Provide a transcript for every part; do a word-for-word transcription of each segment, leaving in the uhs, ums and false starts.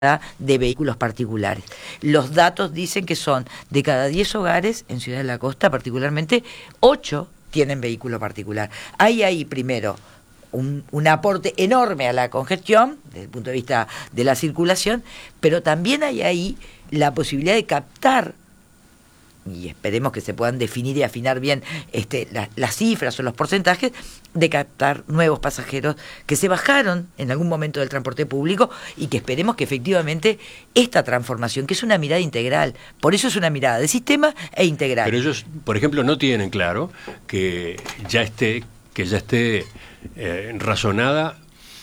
de vehículos particulares. Los datos dicen que son de cada diez hogares en Ciudad de la Costa, particularmente, ocho tienen vehículo particular. Hay ahí, primero, un, un aporte enorme a la congestión, desde el punto de vista de la circulación, pero también hay ahí la posibilidad de captar, y esperemos que se puedan definir y afinar bien este, la, las cifras o los porcentajes, de captar nuevos pasajeros que se bajaron en algún momento del transporte público y que esperemos que efectivamente esta transformación, que es una mirada integral, por eso es una mirada de sistema e integral. Pero ellos, por ejemplo, no tienen claro que ya esté, que ya esté eh, razonada,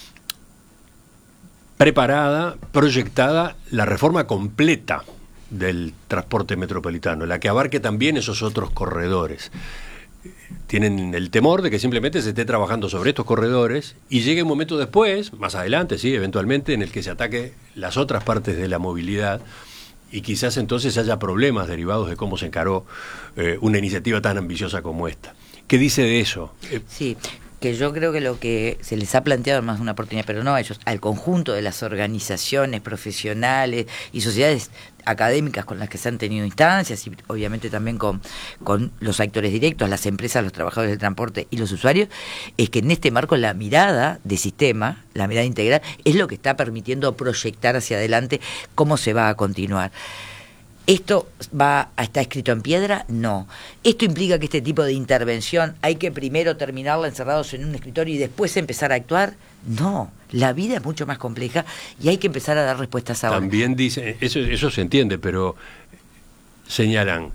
preparada, proyectada la reforma completa del transporte metropolitano, la que abarque también esos otros corredores. Tienen el temor de que simplemente se esté trabajando sobre estos corredores y llegue un momento después, más adelante, sí, eventualmente, en el que se ataque las otras partes de la movilidad y quizás entonces haya problemas derivados de cómo se encaró eh, una iniciativa tan ambiciosa como esta. ¿Qué dice de eso? Eh, sí. que yo creo que lo que se les ha planteado más de una oportunidad, pero no a ellos, al conjunto de las organizaciones profesionales y sociedades académicas con las que se han tenido instancias y obviamente también con, con los actores directos, las empresas, los trabajadores del transporte y los usuarios, es que en este marco la mirada de sistema, la mirada integral, es lo que está permitiendo proyectar hacia adelante cómo se va a continuar. ¿Esto va a estar escrito en piedra? No. ¿Esto implica que este tipo de intervención hay que primero terminarla encerrados en un escritorio y después empezar a actuar? No. La vida es mucho más compleja y hay que empezar a dar respuestas ahora. También dicen, eso, eso se entiende, pero señalan,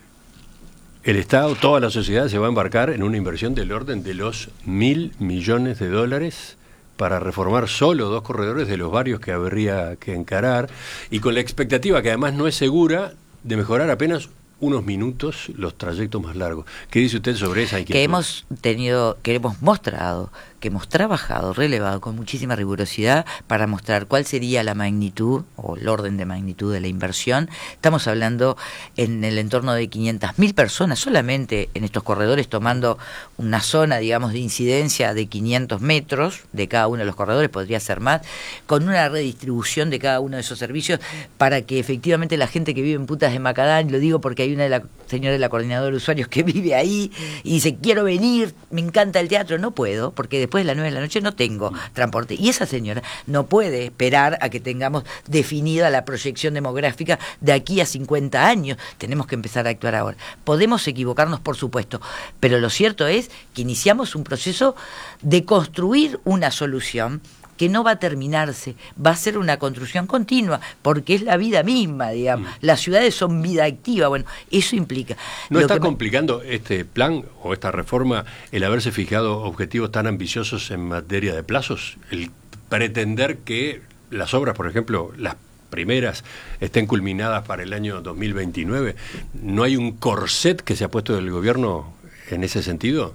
el Estado, toda la sociedad se va a embarcar en una inversión del orden de los mil millones de dólares para reformar solo dos corredores de los varios que habría que encarar, y con la expectativa, que además no es segura, de mejorar apenas unos minutos los trayectos más largos. ¿Qué dice usted sobre esa inquietud? Que hemos tenido, que hemos mostrado, que hemos trabajado, relevado con muchísima rigurosidad para mostrar cuál sería la magnitud o el orden de magnitud de la inversión. Estamos hablando en el entorno de quinientas mil personas solamente en estos corredores, tomando una zona, digamos, de incidencia de quinientos metros de cada uno de los corredores, podría ser más, con una redistribución de cada uno de esos servicios para que efectivamente la gente que vive en Puntas de Macadán, lo digo porque hay una de la señora de la coordinadora de usuarios que vive ahí y dice, quiero venir, me encanta el teatro, no puedo, porque después de las nueve de la noche no tengo transporte. Y esa señora no puede esperar a que tengamos definida la proyección demográfica de aquí a cincuenta años. Tenemos que empezar a actuar ahora. Podemos equivocarnos, por supuesto, pero lo cierto es que iniciamos un proceso de construir una solución que no va a terminarse, va a ser una construcción continua, porque es la vida misma, digamos. Mm. Las ciudades son vida activa, bueno, eso implica. ¿No Lo está que complicando este plan o esta reforma el haberse fijado objetivos tan ambiciosos en materia de plazos? El pretender que las obras, por ejemplo, las primeras, estén culminadas para el año dos mil veintinueve. ¿No hay un corset que se ha puesto del gobierno en ese sentido?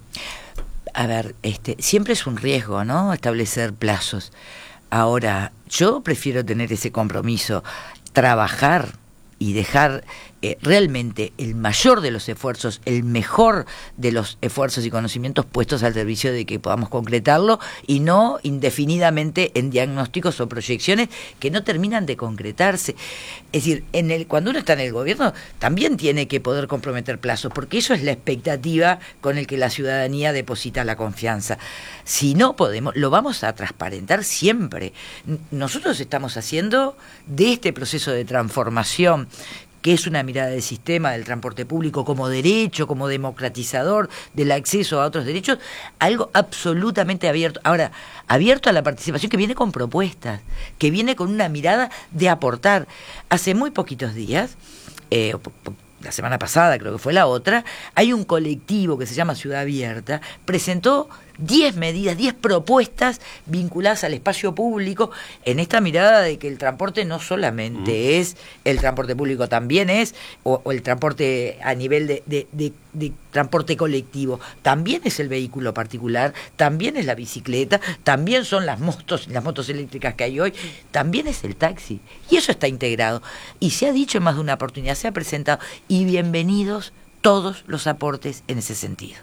A ver, este, siempre es un riesgo, ¿no?, establecer plazos. Ahora, yo prefiero tener ese compromiso, trabajar y dejar eh, realmente el mayor de los esfuerzos, el mejor de los esfuerzos y conocimientos puestos al servicio de que podamos concretarlo y no indefinidamente en diagnósticos o proyecciones que no terminan de concretarse. Es decir, en el, cuando uno está en el gobierno también tiene que poder comprometer plazos, porque eso es la expectativa con el que la ciudadanía deposita la confianza. Si no podemos, lo vamos a transparentar siempre. Nosotros estamos haciendo de este proceso de transformación, que es una mirada de sistema del transporte público como derecho, como democratizador del acceso a otros derechos, algo absolutamente abierto. Ahora, abierto a la participación, que viene con propuestas, que viene con una mirada de aportar. Hace muy poquitos días, eh, la semana pasada creo que fue la otra, hay un colectivo que se llama Ciudad Abierta, presentó diez medidas, diez propuestas vinculadas al espacio público en esta mirada de que el transporte no solamente mm. es el transporte público, también es, o, o el transporte a nivel de, de, de, de transporte colectivo, también es el vehículo particular, también es la bicicleta, también son las motos, las motos eléctricas que hay hoy, también es el taxi, y eso está integrado, y se ha dicho en más de una oportunidad, se ha presentado, y bienvenidos todos los aportes en ese sentido.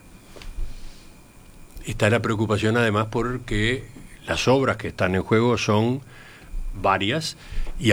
Está la preocupación además porque las obras que están en juego son varias